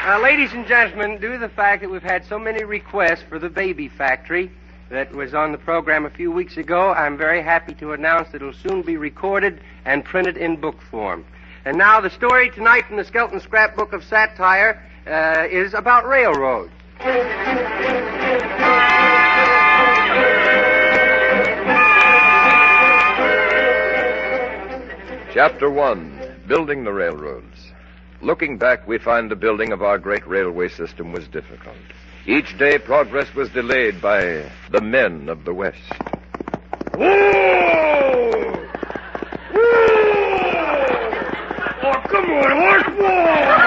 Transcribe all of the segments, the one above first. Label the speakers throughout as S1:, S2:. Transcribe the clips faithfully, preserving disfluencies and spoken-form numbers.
S1: Uh, ladies and gentlemen, due to the fact that we've had so many requests for the Baby Factory that was on the program a few weeks ago, I'm very happy to announce that it'll soon be recorded and printed in book form. And now the story tonight from the Skelton Scrapbook of Satire uh, is about railroads.
S2: Chapter one, Building the Railroads. Looking back, we find the building of our great railway system was difficult. Each day, progress was delayed by the men of the West.
S3: Whoa! Whoa! Oh, come on, horse, whoa!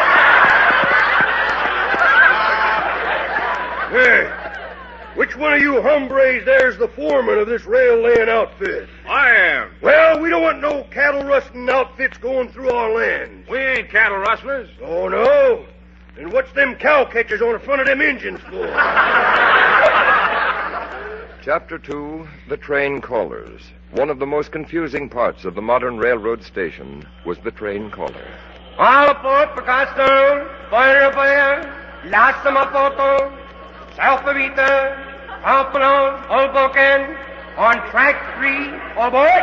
S3: Hey, which one of you hombres there's the foreman of this rail-laying outfit?
S4: I am.
S3: Well, we don't want no cattle-rusting outfits going through our lands.
S4: We ain't cattle rustlers.
S3: Oh, no? Then what's them cow catchers on the front of them engines for?
S2: Chapter two, The Train Callers. One of the most confusing parts of the modern railroad station was the train caller.
S1: All aboard, Picasso, fire fire, Lástima Poto, South Levita, Pampelon, Hoboken, on track three, all aboard.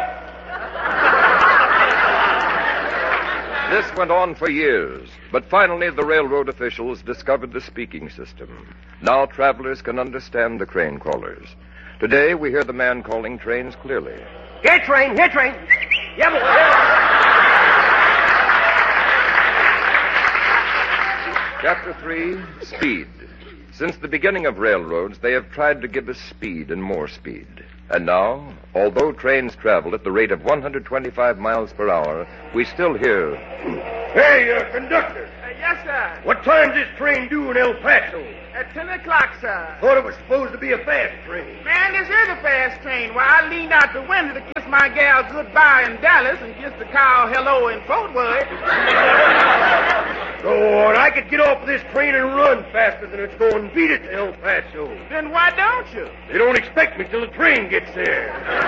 S2: This went on for years, but finally the railroad officials discovered the speaking system. Now travelers can understand the train callers. Today we hear the man calling trains clearly.
S1: Here, train, here, train. Yeah, boy.
S2: Chapter three, Speed. Since the beginning of railroads, they have tried to give us speed and more speed. And now, although trains travel at the rate of one hundred twenty-five miles per hour, we still hear...
S3: Hey, uh, conductor.
S5: Uh, yes, sir.
S3: What time's this train due in El Paso?
S5: At ten o'clock, sir.
S3: Thought it was supposed to be a fast train.
S5: Man, this is a fast train. Why, I leaned out the window to kiss my gal goodbye in Dallas and kiss the cow hello in Fort Worth.
S3: Lord, I could get off of this train and run faster than it's going and beat it to El Paso.
S5: Then why don't you?
S3: They don't expect me till the train gets there.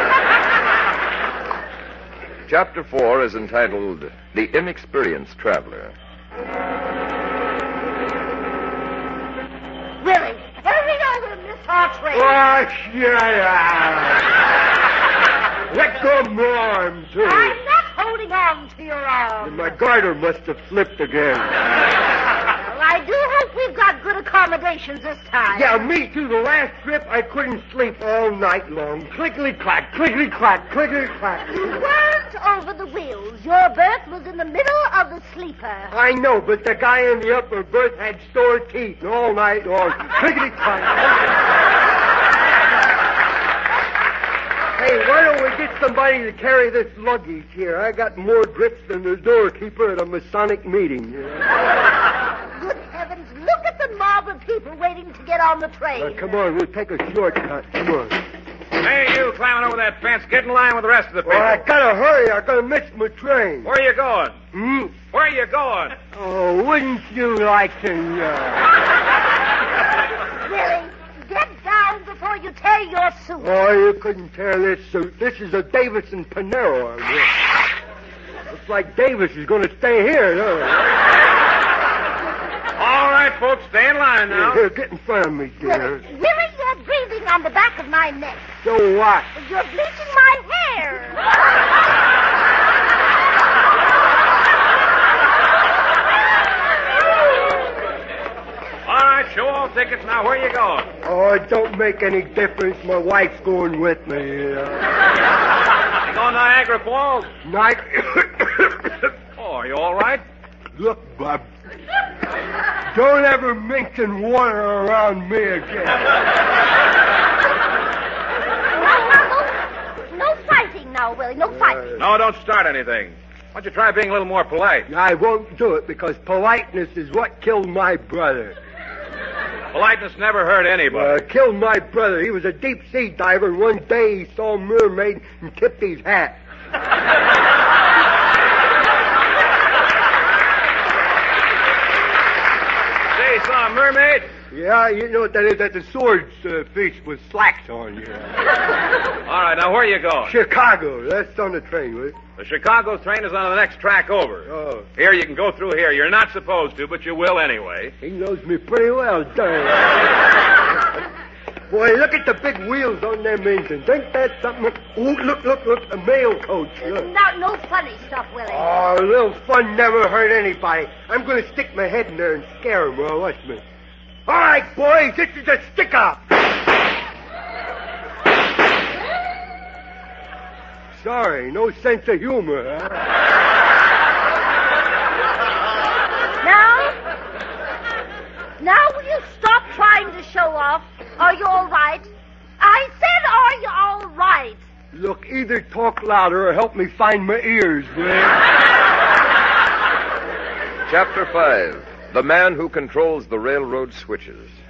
S2: Chapter four is entitled The Inexperienced Traveler.
S6: Willie, hurry over and miss our train.
S3: Oh, shut up. Let go of my arm, too.
S6: I'm not holding on to your arm.
S3: My garter must have slipped again.
S6: Well, I do hope we've got good accommodations this time.
S3: Yeah, me too. The last trip, I couldn't sleep all night long. Clickety-clack, clickety-clack, clickety-clack.
S6: You weren't over the wheels. Your berth was in the middle of the sleeper.
S3: I know, but the guy in the upper berth had sore teeth all night long. Clickety-clack. Hey, why don't we get somebody to carry this luggage here? I got more grips than the doorkeeper at a Masonic meeting. You know?
S6: Good heavens, look at the mob of people waiting to get on the train.
S3: Uh, come on, we'll take a shortcut. Come on.
S4: Hey, you climbing over that fence, get in line with the rest of the people.
S3: Well, I gotta hurry. I'm gonna miss my train.
S4: Where are you going?
S3: Hmm?
S4: Where are you going?
S3: Oh, wouldn't you like to know?
S6: Willie, get down before you tear your suit.
S3: Oh, you couldn't tear this suit. This is a Davis and Panero I wear. Looks like Davis is going to stay here, doesn't it?
S4: All right, folks, stay in line now.
S3: Here, get in front of me, dear.
S6: Willie, Willie, you're breathing on the back of my neck.
S3: So what?
S6: You're bleaching my hair.
S4: All right, show all tickets. Now, where are you going?
S3: Oh, it don't make any difference. My wife's going with me. You know.
S4: You going to Niagara Falls?
S3: Night.
S4: Oh, are you all right?
S3: Look, Bub. Don't ever mention water around me again.
S6: No, no fighting now, Willie. No fighting.
S4: No, don't start anything. Why don't you try being a little more polite?
S3: I won't do it because politeness is what killed my brother.
S4: Politeness never hurt anybody.
S3: Uh, killed my brother. He was a deep-sea diver, and one day he saw a mermaid and tipped his hat.
S4: Say, he saw a mermaid?
S3: Yeah, you know that is that the sword's uh, face with slacks on. Yeah.
S4: All right, now where you going?
S3: Chicago. That's on the train, will it?
S4: The Chicago train is on the next track over.
S3: Oh.
S4: Here, you can go through here. You're not supposed to, but you will anyway.
S3: He knows me pretty well, darn. Boy, look at the big wheels on them engines. Ain't that something? Ooh, look, look, look, a mail coach. Look.
S6: Not no funny stuff, Willie.
S3: Oh, a little fun never hurt anybody. I'm going to stick my head in there and scare him. Well, watch me. All right, boys, this is a stick-up. Sorry, no sense of humor, huh?
S6: Now? Now will you stop trying to show off? Are you all right? I said, are you all right?
S3: Look, either talk louder or help me find my ears, Will.
S2: Chapter five. The Man Who Controls the Railroad Switches.